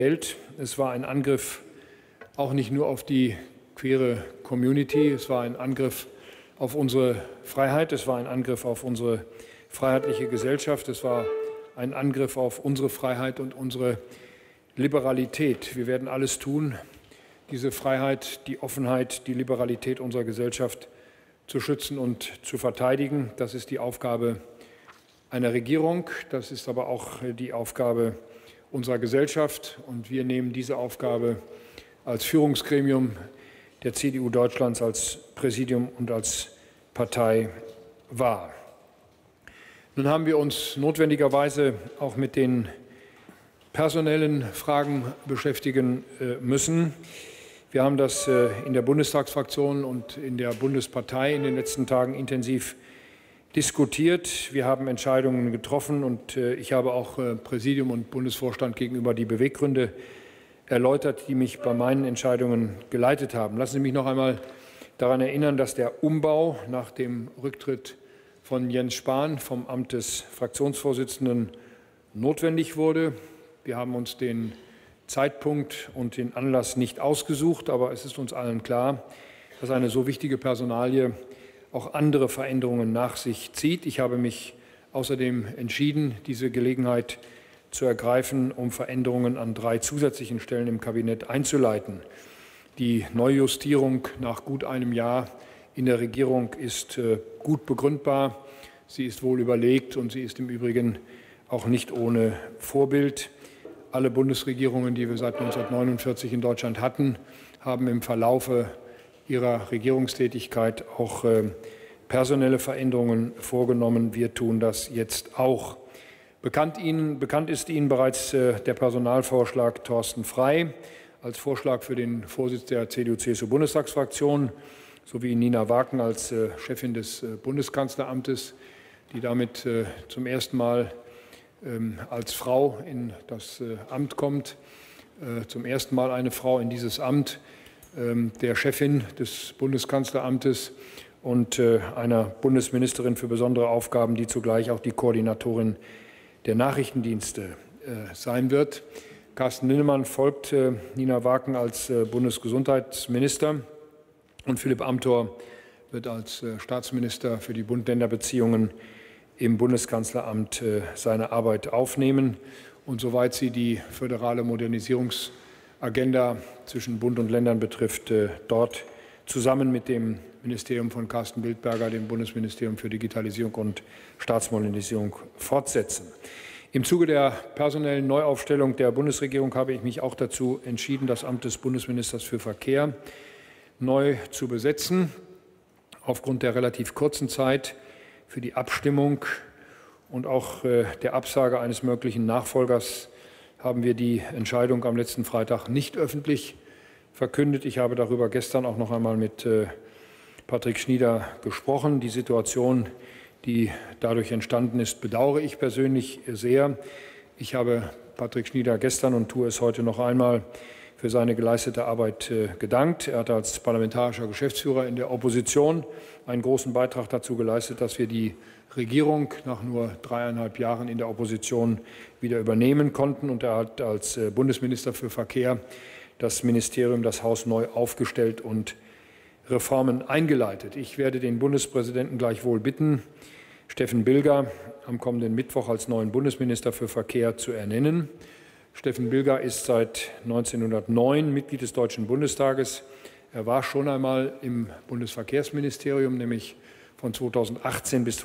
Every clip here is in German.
Welt. Es war ein Angriff auch nicht nur auf die queere Community, es war ein Angriff auf unsere Freiheit, es war ein Angriff auf unsere freiheitliche Gesellschaft, es war ein Angriff auf unsere Freiheit und unsere Liberalität. Wir werden alles tun, diese Freiheit, die Offenheit, die Liberalität unserer Gesellschaft zu schützen und zu verteidigen. Das ist die Aufgabe einer Regierung, das ist aber auch die Aufgabe unserer Gesellschaft. Und wir nehmen diese Aufgabe als Führungsgremium der CDU Deutschlands, als Präsidium und als Partei wahr. Nun haben wir uns notwendigerweise auch mit den personellen Fragen beschäftigen müssen. Wir haben das in der Bundestagsfraktion und in der Bundespartei in den letzten Tagen intensiv diskutiert. Wir haben Entscheidungen getroffen und ich habe auch Präsidium und Bundesvorstand gegenüber die Beweggründe erläutert, die mich bei meinen Entscheidungen geleitet haben. Lassen Sie mich noch einmal daran erinnern, dass der Umbau nach dem Rücktritt von Jens Spahn vom Amt des Fraktionsvorsitzenden notwendig wurde. Wir haben uns den Zeitpunkt und den Anlass nicht ausgesucht, aber es ist uns allen klar, dass eine so wichtige Personalie auch andere Veränderungen nach sich zieht. Ich habe mich außerdem entschieden, diese Gelegenheit zu ergreifen, um Veränderungen an 3 zusätzlichen Stellen im Kabinett einzuleiten. Die Neujustierung nach gut einem Jahr in der Regierung ist gut begründbar. Sie ist wohl überlegt und sie ist im Übrigen auch nicht ohne Vorbild. Alle Bundesregierungen, die wir seit 1949 in Deutschland hatten, haben im Verlaufe ihrer Regierungstätigkeit auch personelle Veränderungen vorgenommen. Wir tun das jetzt auch. Bekannt ist Ihnen bereits der Personalvorschlag Thorsten Frey als Vorschlag für den Vorsitz der CDU-CSU-Bundestagsfraktion sowie Nina Waken als Chefin des Bundeskanzleramtes, die damit zum ersten Mal als Frau in das Amt kommt, zum ersten Mal eine Frau in dieses Amt der Chefin des Bundeskanzleramtes und einer Bundesministerin für besondere Aufgaben, die zugleich auch die Koordinatorin der Nachrichtendienste sein wird. Carsten Linnemann folgt Nina Waken als Bundesgesundheitsminister und Philipp Amthor wird als Staatsminister für die Bund-Länder-Beziehungen im Bundeskanzleramt seine Arbeit aufnehmen. Und soweit sie die föderale Modernisierungsagenda zwischen Bund und Ländern betrifft, dort zusammen mit dem Ministerium von Carsten Wildberger, dem Bundesministerium für Digitalisierung und Staatsmodernisierung, fortsetzen. Im Zuge der personellen Neuaufstellung der Bundesregierung habe ich mich auch dazu entschieden, das Amt des Bundesministers für Verkehr neu zu besetzen. Aufgrund der relativ kurzen Zeit für die Abstimmung und auch der Absage eines möglichen Nachfolgers haben wir die Entscheidung am letzten Freitag nicht öffentlich verkündet. Ich habe darüber gestern auch noch einmal mit Patrick Schnieder gesprochen. Die Situation, die dadurch entstanden ist, bedauere ich persönlich sehr. Ich habe Patrick Schnieder gestern und tue es heute noch einmal für seine geleistete Arbeit gedankt. Er hat als parlamentarischer Geschäftsführer in der Opposition einen großen Beitrag dazu geleistet, dass wir die Regierung nach nur 3,5 Jahren in der Opposition wieder übernehmen konnten. Und er hat als Bundesminister für Verkehr das Ministerium, das Haus neu aufgestellt und Reformen eingeleitet. Ich werde den Bundespräsidenten gleichwohl bitten, Steffen Bilger am kommenden Mittwoch als neuen Bundesminister für Verkehr zu ernennen. Steffen Bilger ist seit 1909 Mitglied des Deutschen Bundestages. Er war schon einmal im Bundesverkehrsministerium, nämlich von 2018 bis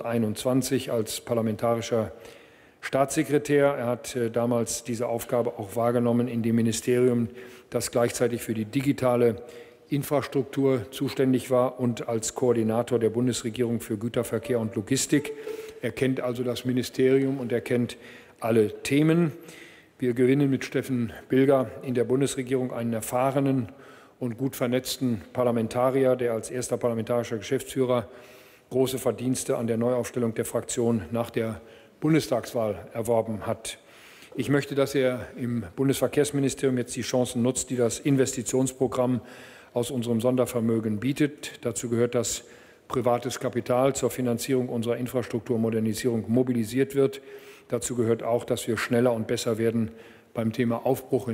2021 als parlamentarischer Staatssekretär. Er hat damals diese Aufgabe auch wahrgenommen in dem Ministerium, das gleichzeitig für die digitale Infrastruktur zuständig war und als Koordinator der Bundesregierung für Güterverkehr und Logistik. Er kennt also das Ministerium und er kennt alle Themen. Wir gewinnen mit Steffen Bilger in der Bundesregierung einen erfahrenen und gut vernetzten Parlamentarier, der als erster parlamentarischer Geschäftsführer große Verdienste an der Neuaufstellung der Fraktion nach der Bundestagswahl erworben hat. Ich möchte, dass er im Bundesverkehrsministerium jetzt die Chancen nutzt, die das Investitionsprogramm aus unserem Sondervermögen bietet. Dazu gehört, dass privates Kapital zur Finanzierung unserer Infrastrukturmodernisierung mobilisiert wird. Dazu gehört auch, dass wir schneller und besser werden beim Thema Aufbruch